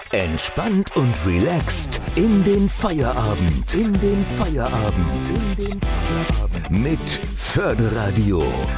Entspannt und relaxed in den Feierabend. Mit Förderradio.